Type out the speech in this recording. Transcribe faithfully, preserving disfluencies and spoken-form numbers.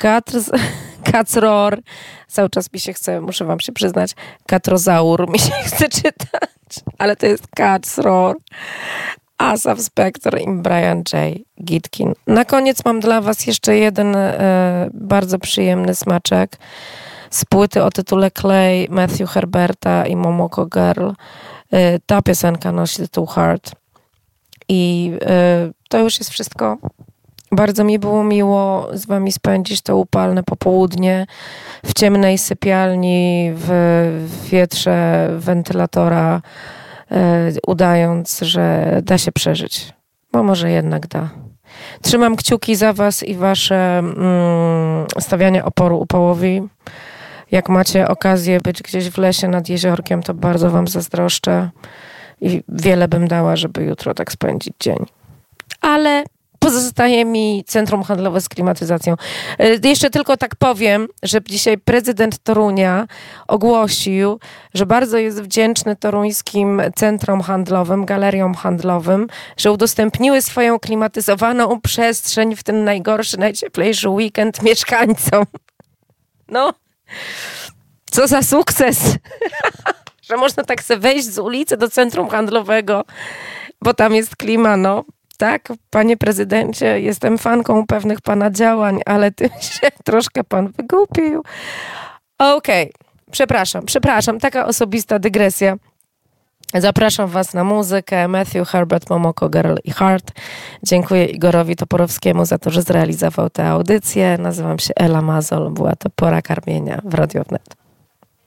Katr, Kacror, cały czas mi się chce, muszę wam się przyznać, Katrozaur mi się chce czytać, ale to jest Kacror, Asaf Spector i Brian J. Gitkin. Na koniec mam dla was jeszcze jeden e, bardzo przyjemny smaczek z płyty o tytule Clay, Matthew Herberta i Momoko Girl. E, ta piosenka nosi tytuł Heart. I e, to już jest wszystko. Bardzo mi było miło z wami spędzić to upalne popołudnie w ciemnej sypialni, w wietrze wentylatora, udając, że da się przeżyć. Bo może jednak da. Trzymam kciuki za was i wasze mm, stawianie oporu upałowi. Jak macie okazję być gdzieś w lesie nad jeziorkiem, to bardzo wam zazdroszczę i wiele bym dała, żeby jutro tak spędzić dzień. Ale pozostaje mi centrum handlowe z klimatyzacją. Jeszcze tylko tak powiem, że dzisiaj prezydent Torunia ogłosił, że bardzo jest wdzięczny toruńskim centrum handlowym, galeriom handlowym, że udostępniły swoją klimatyzowaną przestrzeń w ten najgorszy, najcieplejszy weekend mieszkańcom. No, co za sukces! Że można tak sobie wejść z ulicy do centrum handlowego, bo tam jest klima, no. Tak, panie prezydencie, jestem fanką pewnych pana działań, ale tym się troszkę pan wygupił. Okej, okay. przepraszam, przepraszam, taka osobista dygresja. Zapraszam was na muzykę. Matthew Herbert, Momoko Girl i Heart. Dziękuję Igorowi Toporowskiemu za to, że zrealizował tę audycję. Nazywam się Ela Mazol. Była to Pora Karmienia w Radiu Wnet.